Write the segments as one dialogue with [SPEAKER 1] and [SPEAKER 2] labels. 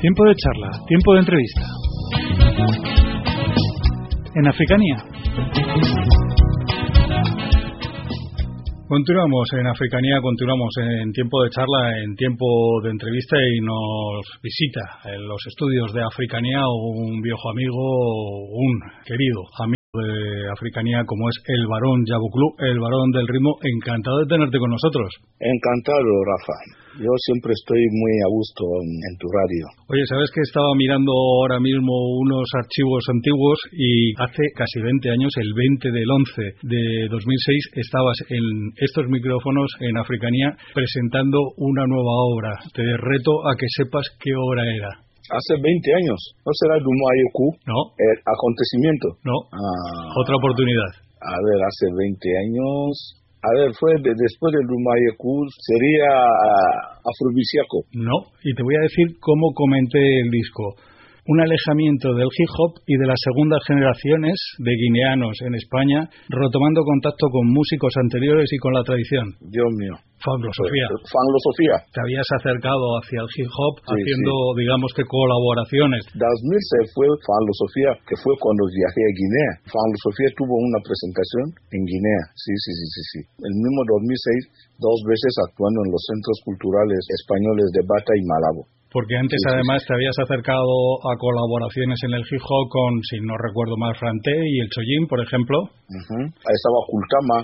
[SPEAKER 1] Tiempo de charla, tiempo de entrevista. En Africanía. Continuamos en Africanía, continuamos en tiempo de charla, en tiempo de entrevista, y nos visita en los estudios de Africanía un viejo amigo, un querido amigo de Africanía, como es el Barón Yabuclú, el Barón del Ritmo. Encantado de tenerte con nosotros.
[SPEAKER 2] Encantado, Rafa. Yo siempre estoy muy a gusto en tu radio.
[SPEAKER 1] Oye, ¿sabes que estaba mirando ahora mismo unos archivos antiguos y hace casi 20 años, el 20 del 11 de 2006, estabas en estos micrófonos en Africanía presentando una nueva obra? Te reto a que sepas qué obra era.
[SPEAKER 2] Hace 20 años. ¿No será Dumayoku?
[SPEAKER 1] No.
[SPEAKER 2] El acontecimiento.
[SPEAKER 1] No. Otra oportunidad.
[SPEAKER 2] A ver, hace 20 años... A ver, fue después del Dumayoku, sería Afrodisíaco.
[SPEAKER 1] No, y te voy a decir cómo comenté el disco. Un alejamiento del hip hop y de las segundas generaciones de guineanos en España, retomando contacto con músicos anteriores y con la tradición.
[SPEAKER 2] Dios mío.
[SPEAKER 1] Fanglosofía.
[SPEAKER 2] Fanglosofía.
[SPEAKER 1] Te habías acercado hacia el hip hop, sí, haciendo, sí, digamos que colaboraciones.
[SPEAKER 2] 2006 fue Fanglosofía, que fue cuando viajé a Guinea. Fanglosofía tuvo una presentación en Guinea. Sí. El mismo 2006, 2 veces actuando en los centros culturales españoles de Bata y Malabo.
[SPEAKER 1] Porque antes, sí, además, te habías acercado a colaboraciones en el hip hop con, si no recuerdo mal, Franté y el Chollín, por ejemplo.
[SPEAKER 2] Ahí estaba Kultama.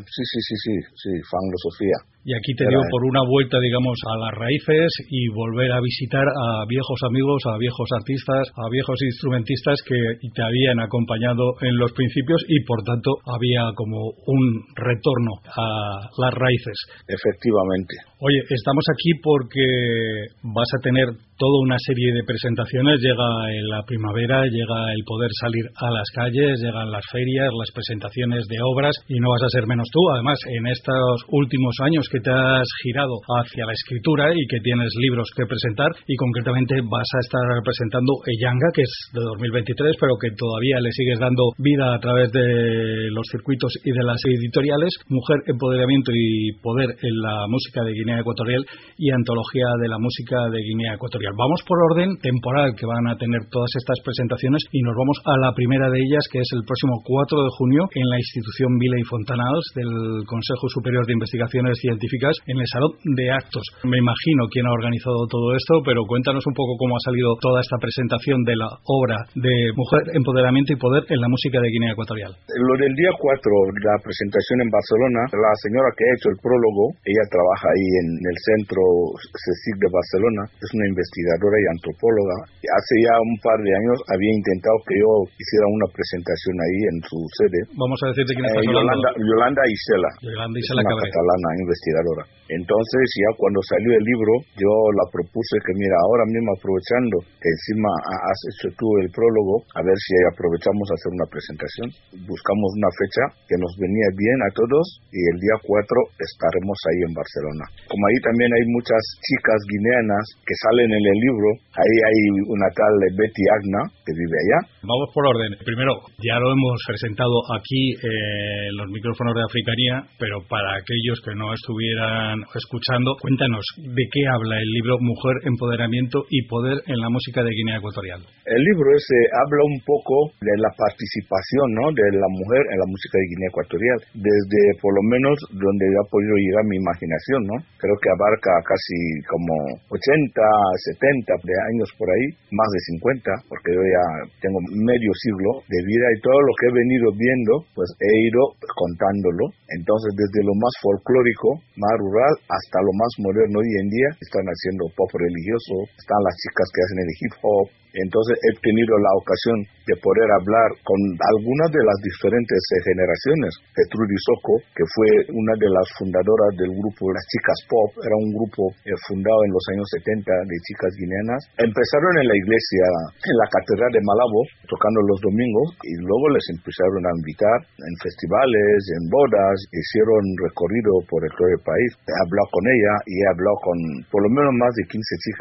[SPEAKER 2] Sí, Fanglosofía.
[SPEAKER 1] Y aquí te dio por una vuelta, digamos, a las raíces y volver a visitar a viejos amigos, a viejos artistas, a viejos instrumentistas que te habían acompañado en los principios, y por tanto había como un retorno a las raíces.
[SPEAKER 2] Efectivamente.
[SPEAKER 1] Oye, estamos aquí porque vas a tener toda una serie de presentaciones. Llega la primavera, llega el poder salir a las calles, llegan las ferias, las presentaciones de obras, y no vas a ser menos tú. Además, en estos últimos años que te has girado hacia la escritura y que tienes libros que presentar, y concretamente vas a estar presentando Eyanga, que es de 2023, pero que todavía le sigues dando vida a través de los circuitos y de las editoriales, Mujer, Empoderamiento y Poder en la música de Guinea Ecuatorial y Antología de la música de Guinea Ecuatorial. Vamos por orden temporal que van a tener todas estas presentaciones, y nos vamos a la primera de ellas, que es el próximo 4 de junio en la institución Vila y Fontanals del Consejo Superior de Investigaciones Científicas, en el Salón de Actos. Me imagino quién ha organizado todo esto, pero cuéntanos un poco cómo ha salido toda esta presentación de la obra de Mujer, Empoderamiento y Poder en la música de Guinea Ecuatorial.
[SPEAKER 2] Lo del día 4, la presentación en Barcelona, la señora que ha hecho el prólogo, ella trabaja ahí en el Centro CSIC de Barcelona, es una investigadora y antropóloga. Hace ya un par de años había intentado que yo hiciera una presentación ahí en su sede.
[SPEAKER 1] Vamos a decirte quién está hablando.
[SPEAKER 2] Yolanda Isela.
[SPEAKER 1] Yolanda Isela,
[SPEAKER 2] una catalana investigadora. Entonces, ya cuando salió el libro, yo la propuse que, mira, ahora mismo aprovechando que encima has hecho tú el prólogo, a ver si aprovechamos a hacer una presentación. Buscamos una fecha que nos venía bien a todos, y el día 4 estaremos ahí en Barcelona. Como ahí también hay muchas chicas guineanas que salen en el libro, ahí hay una tal Betty Agna que vive allá.
[SPEAKER 1] Vamos por orden. Primero, ya lo hemos presentado aquí en los micrófonos de Africanía, pero para aquellos que no estuvieran escuchando, cuéntanos de qué habla el libro Mujer, Empoderamiento y Poder en la música de Guinea Ecuatorial.
[SPEAKER 2] El libro ese habla un poco de la participación, ¿no?, de la mujer en la música de Guinea Ecuatorial, desde por lo menos donde ha podido llegar mi imaginación, ¿no? Creo que abarca casi como 80, 70 de años por ahí, más de 50, porque yo ya tengo medio siglo de vida, y todo lo que he venido viendo, pues he ido contándolo. Entonces, desde lo más folclórico, más rural, hasta lo más moderno hoy en día, están haciendo pop religioso, están las chicas que hacen el hip hop. Entonces he tenido la ocasión de poder hablar con algunas de las diferentes generaciones. Gertrudis Soko, que fue una de las fundadoras del grupo Las Chicas Pop, era un grupo fundado en los años 70 de chicas guineanas. Empezaron en la iglesia, en la catedral de Malabo, tocando los domingos, y luego les empezaron a invitar en festivales, en bodas. Hicieron recorrido por todo el país. He hablado con ella y he hablado con por lo menos más de 15 chicas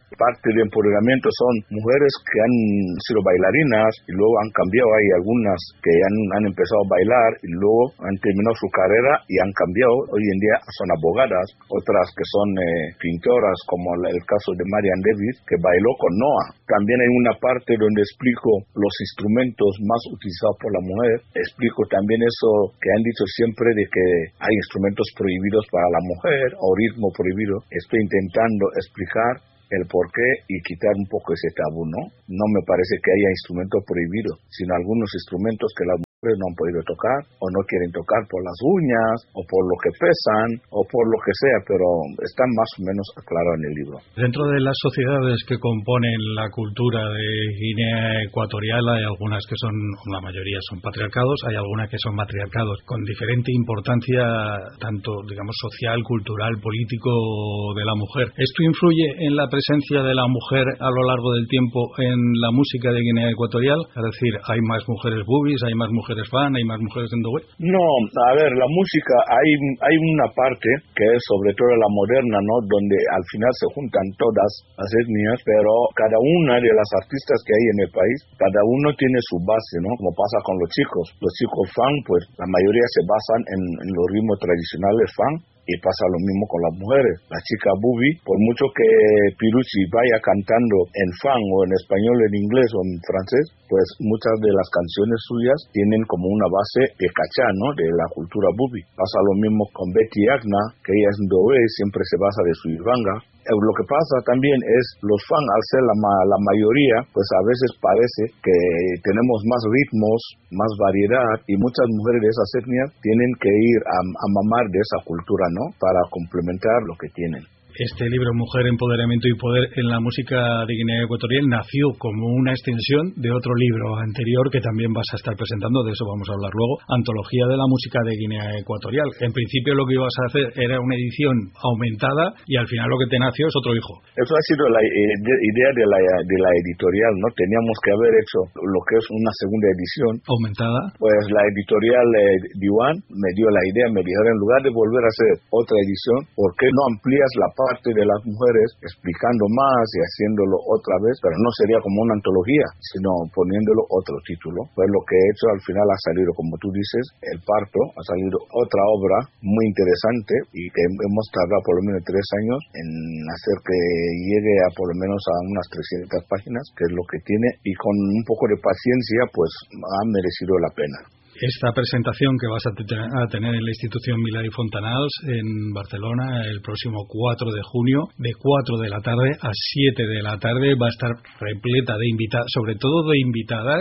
[SPEAKER 2] Parte de empoderamiento son mujeres que han sido bailarinas y luego han cambiado. Hay algunas que han empezado a bailar y luego han terminado su carrera y han cambiado. Hoy en día son abogadas, otras que son pintoras, como el caso de Marian Davis, que bailó con Noah. También hay una parte donde explico los instrumentos más utilizados por la mujer. Explico también eso que han dicho siempre de que hay instrumentos prohibidos para la mujer o ritmo prohibido. Estoy intentando explicar el porqué y quitar un poco ese tabú, ¿no? No me parece que haya instrumentos prohibidos, sino algunos instrumentos que las mujeres no han podido tocar o no quieren tocar por las uñas o por lo que pesan o por lo que sea, pero están más o menos aclarados en el libro.
[SPEAKER 1] Dentro de las sociedades que componen la cultura de Guinea Ecuatorial hay algunas que son, la mayoría son patriarcados, hay algunas que son matriarcados, con diferente importancia tanto, digamos, social, cultural, político de la mujer. ¿Esto influye en la presencia de la mujer a lo largo del tiempo en la música de Guinea Ecuatorial? Es decir, ¿hay más mujeres boobies, hay más mujeres fan, hay más mujeres en Dowey?
[SPEAKER 2] No, a ver, la música, hay una parte que es sobre todo la moderna, ¿no? Donde al final se juntan todas las etnias, pero cada una de las artistas que hay en el país, cada uno tiene su base, ¿no? Como pasa con los chicos. Los chicos fan, pues la mayoría se basan en los ritmos tradicionales fan. Y pasa lo mismo con las mujeres. La chica Bubi, por mucho que Pirucci vaya cantando en fan o en español, en inglés o en francés, pues muchas de las canciones suyas tienen como una base de cachá, ¿no? De la cultura Bubi. Pasa lo mismo con Betty Agna, que ella es Ndowe, siempre se basa de su Ibanga. Lo que pasa también es, los fans, al ser la mayoría, pues a veces parece que tenemos más ritmos, más variedad, y muchas mujeres de esas etnias tienen que ir a mamar de esa cultura, ¿no? Para complementar lo que tienen.
[SPEAKER 1] Este libro, Mujer, Empoderamiento y Poder en la Música de Guinea Ecuatorial, nació como una extensión de otro libro anterior que también vas a estar presentando, de eso vamos a hablar luego, Antología de la Música de Guinea Ecuatorial. En principio lo que ibas a hacer era una edición aumentada y al final lo que te nació es otro hijo.
[SPEAKER 2] Eso ha sido la idea de la editorial, ¿no? Teníamos que haber hecho lo que es una segunda edición.
[SPEAKER 1] ¿Aumentada?
[SPEAKER 2] Pues la editorial Diwan me dio la idea, me dijeron, en lugar de volver a hacer otra edición, ¿por qué no amplías la parte de las mujeres explicando más y haciéndolo otra vez? Pero no sería como una antología, sino poniéndolo otro título. Pues lo que he hecho al final ha salido, como tú dices, El Parto, ha salido otra obra muy interesante y que hemos tardado por lo menos 3 años en hacer que llegue a por lo menos a unas 300 páginas, que es lo que tiene, y con un poco de paciencia pues ha merecido la pena.
[SPEAKER 1] Esta presentación que vas a tener en la institución Milà i Fontanals en Barcelona el próximo 4 de junio, de 4 de la tarde a 7 de la tarde, va a estar repleta de invitadas, sobre todo de invitadas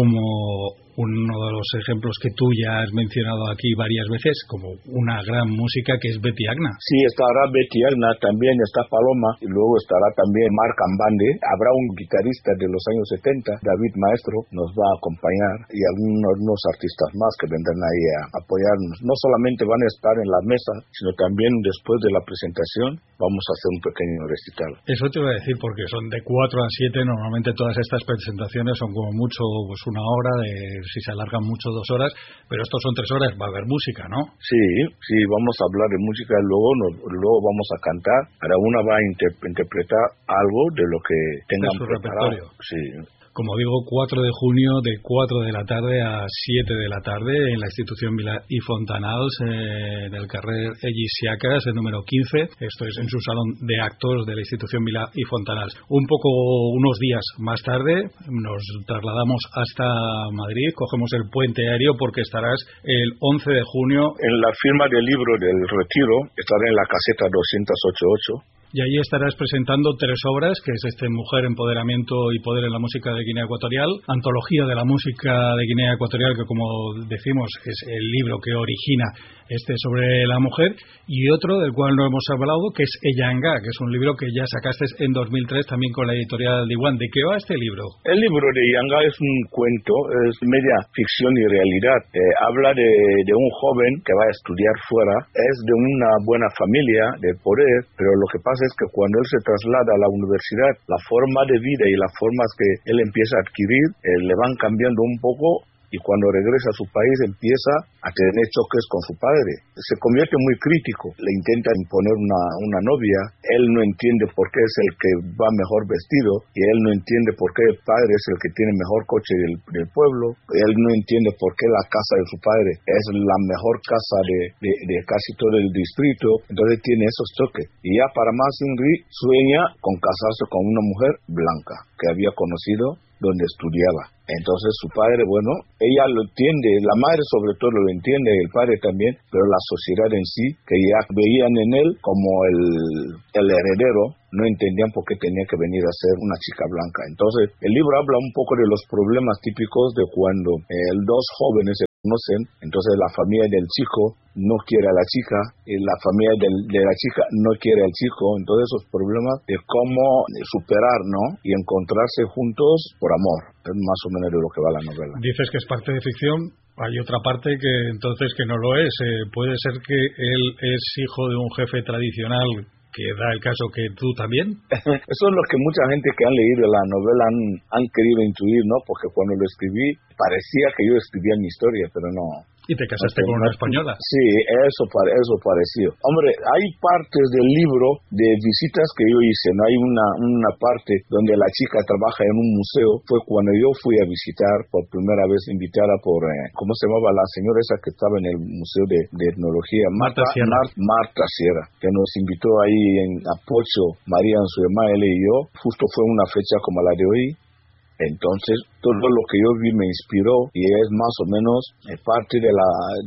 [SPEAKER 1] como uno de los ejemplos que tú ya has mencionado aquí varias veces, como una gran música que es Betty Agna.
[SPEAKER 2] Sí, estará Betty Agna, también está Paloma, y luego estará también Marc Ambande. Habrá un guitarrista de los años 70, David Maestro, nos va a acompañar, y algunos artistas más que vendrán ahí a apoyarnos. No solamente van a estar en la mesa, sino también después de la presentación vamos a hacer un pequeño recital.
[SPEAKER 1] Eso te iba a decir, porque son de 4 a 7, normalmente todas estas presentaciones son como mucho pues una hora, si se alargan mucho 2 horas, pero estos son 3 horas, va a haber música, ¿no?
[SPEAKER 2] Sí, vamos a hablar de música, luego vamos a cantar, cada una va a interpretar algo de lo que tengan
[SPEAKER 1] su
[SPEAKER 2] preparado.
[SPEAKER 1] Repertorio.
[SPEAKER 2] Sí.
[SPEAKER 1] Como digo, 4 de junio, de 4 de la tarde a 7 de la tarde, en la institución Milà i Fontanals, en el carrer Egis Siacas, el número 15. Esto es en su salón de actos de la institución Milà i Fontanals. Unos días más tarde, nos trasladamos hasta Madrid, cogemos el puente aéreo porque estarás el 11 de junio.
[SPEAKER 2] En la firma del libro del Retiro, estaré en la caseta 208.
[SPEAKER 1] Y allí estarás presentando 3 obras, que es Mujer, Empoderamiento y Poder en la Música de Guinea Ecuatorial, Antología de la Música de Guinea Ecuatorial, que como decimos es el libro que origina sobre la mujer, y otro del cual no hemos hablado, que es Eyanga, que es un libro que ya sacaste en 2003 también con la editorial Diwan. ¿De qué va este libro?
[SPEAKER 2] El libro de Eyanga es un cuento, es media ficción y realidad. Habla de un joven que va a estudiar fuera, es de una buena familia, de poder, pero lo que pasa es que cuando él se traslada a la universidad, la forma de vida y las formas que él empieza a adquirir le van cambiando un poco, y cuando regresa a su país empieza a tener choques con su padre. Se convierte muy crítico, le intenta imponer una novia, él no entiende por qué es el que va mejor vestido y él no entiende por qué el padre es el que tiene mejor coche del pueblo, él no entiende por qué la casa de su padre es la mejor casa de casi todo el distrito. Entonces tiene esos choques y ya para más Ingrid sueña con casarse con una mujer blanca que había conocido donde estudiaba. Entonces su padre, bueno, ella lo entiende, la madre sobre todo lo entiende, el padre también, pero la sociedad en sí, que ya veían en él como el heredero, no entendían por qué tenía que venir a ser una chica blanca. Entonces el libro habla un poco de los problemas típicos de cuando dos jóvenes se conocen, entonces la familia del chico no quiere a la chica y la familia de la chica no quiere al chico. Entonces esos problemas de cómo superar, ¿no? Y encontrarse juntos por amor. Es más o menos de lo que va la novela.
[SPEAKER 1] Dices que es parte de ficción. Hay otra parte que entonces que no lo es. Puede ser que él es hijo de un jefe tradicional, que da el caso que tú también.
[SPEAKER 2] Eso es lo que mucha gente que han leído la novela han querido intuir, ¿no? Porque cuando lo escribí parecía que yo escribía mi historia, pero no.
[SPEAKER 1] Y te casaste con una española.
[SPEAKER 2] Sí, eso pareció. Hombre, hay partes del libro de visitas que yo hice, ¿no? Hay una parte donde la chica trabaja en un museo. Fue cuando yo fui a visitar por primera vez, invitada por, ¿cómo se llamaba la señora esa que estaba en el Museo de Etnología? Marta Sierra, que nos invitó ahí en Apocho, María Anzuema, él y yo. Justo fue una fecha como la de hoy. Entonces todo lo que yo vi me inspiró y es más o menos parte de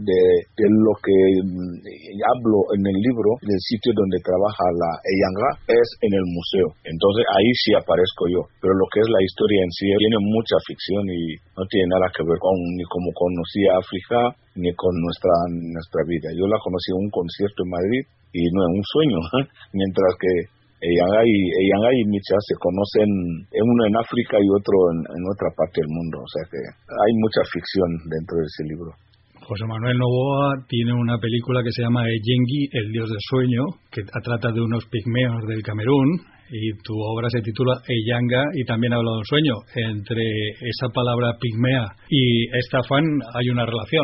[SPEAKER 2] lo que hablo en el libro, del sitio donde trabaja la Eyanga es en el museo. Entonces ahí sí aparezco yo, pero lo que es la historia en sí tiene mucha ficción y no tiene nada que ver con ni cómo conocí a África ni con nuestra vida. Yo la conocí en un concierto en Madrid y no en un sueño, mientras que Eyanga y Micha se conocen, uno en África y otro en otra parte del mundo. O sea que hay mucha ficción dentro de ese libro.
[SPEAKER 1] José Manuel Novoa tiene una película que se llama Eyengi, el dios del sueño, que trata de unos pigmeos del Camerún, y tu obra se titula Eyanga y también habla de un sueño. Entre esa palabra pigmea y esta fan hay una relación.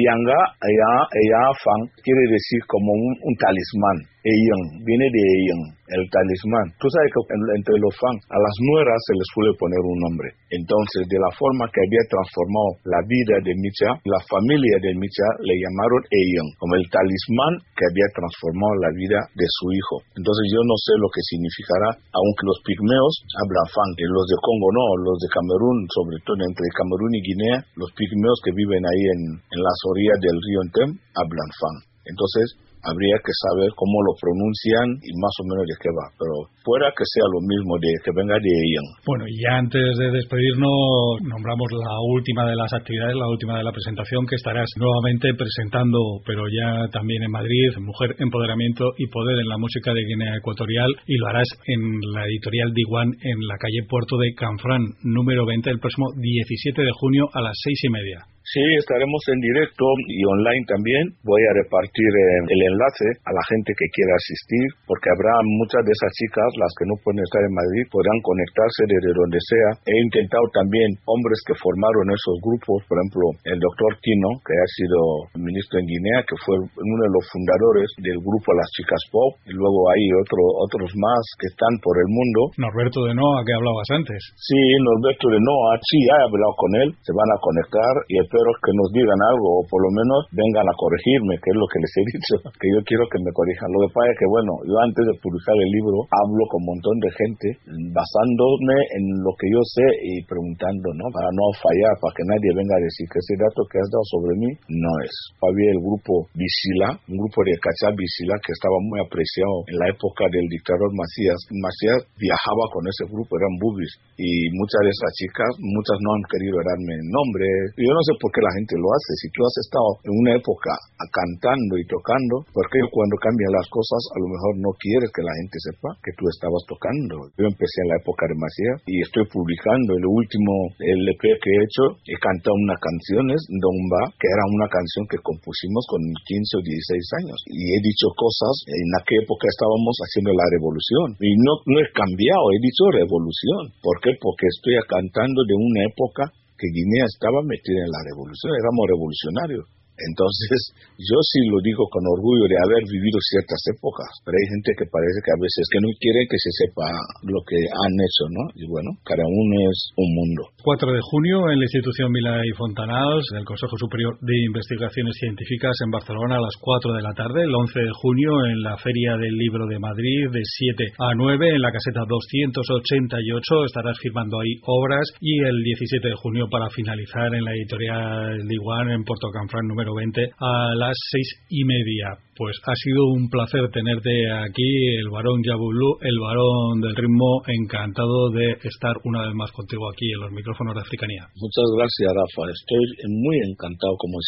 [SPEAKER 2] Eyanga fan quiere decir como un talismán. Eyang viene de Eyang, el talismán. Tú sabes que entre los fans a las nueras se les suele poner un nombre. Entonces, de la forma que había transformado la vida de Micha, la familia de Micha le llamaron Eyang, como el talismán que había transformado la vida de su hijo. Entonces, yo no sé lo que significará, aunque los pigmeos hablan fan. Los de Congo no, los de Camerún, sobre todo entre Camerún y Guinea, los pigmeos que viven ahí en las orillas del río Ntem hablan fan. Entonces, habría que saber cómo lo pronuncian y más o menos de qué va, pero fuera que sea lo mismo, de que venga de Eyang.
[SPEAKER 1] Bueno, y ya antes de despedirnos, nombramos la última de las actividades, la última de la presentación, que estarás nuevamente presentando, pero ya también en Madrid, Mujer, Empoderamiento y Poder en la Música de Guinea Ecuatorial, y lo harás en la editorial Diwan en la calle Puerto de Canfrán, número 20, el próximo 17 de junio a las 6:30.
[SPEAKER 2] Sí, estaremos en directo y online también. Voy a repartir el enlace a la gente que quiera asistir, porque habrá muchas de esas chicas, las que no pueden estar en Madrid, podrán conectarse desde donde sea. He intentado también hombres que formaron esos grupos, por ejemplo, el doctor Tino, que ha sido ministro en Guinea, que fue uno de los fundadores del grupo Las Chicas Pop, y luego hay otros más que están por el mundo.
[SPEAKER 1] Norberto de Noa, que hablabas antes.
[SPEAKER 2] Sí, Norberto de Noa, sí, he hablado con él, se van a conectar y espero que nos digan algo, o por lo menos vengan a corregirme, que es lo que les he dicho, que yo quiero que me corrijan. Lo que pasa es que, bueno, yo antes de publicar el libro hablo con un montón de gente, basándome en lo que yo sé y preguntando, ¿no? Para no fallar, para que nadie venga a decir que ese dato que has dado sobre mí no es. Había el grupo Visila, un grupo de Cachá Visila que estaba muy apreciado en la época del dictador Macías. Macías viajaba con ese grupo, eran bubis, y muchas de esas chicas, muchas no han querido darme nombre. Yo no sé por qué la gente lo hace. Si tú has estado en una época cantando y tocando, ¿por qué cuando cambian las cosas a lo mejor no quieres que la gente sepa que tú estabas tocando? Yo empecé en la época de Macías y estoy publicando el último LP que he hecho. He cantado unas canciones, Domba, que era una canción que compusimos con 15 o 16 años, y he dicho cosas. En aquella época estábamos haciendo la revolución y no he cambiado, he dicho revolución. ¿Por qué? Porque estoy cantando de una época que Guinea estaba metida en la revolución, éramos revolucionarios. Entonces, yo sí lo digo con orgullo de haber vivido ciertas épocas, pero hay gente que parece que a veces que no quiere que se sepa lo que han hecho, ¿no? Y bueno, cada uno es un mundo.
[SPEAKER 1] 4 de junio en la institución Milà i Fontanals, del Consejo Superior de Investigaciones Científicas en Barcelona a las 4 de la tarde. El 11 de junio en la Feria del Libro de Madrid de 7 a 9 en la caseta 288 estarás firmando ahí obras, y el 17 de junio para finalizar en la editorial Diwan en Puerto Canfranc número 20 a las 6:30. Pues ha sido un placer tenerte aquí, el Barón Yabulú, el Barón del Ritmo. Encantado de estar una vez más contigo aquí en los micrófonos de Africanía.
[SPEAKER 2] Muchas gracias, Rafa. Estoy muy encantado, como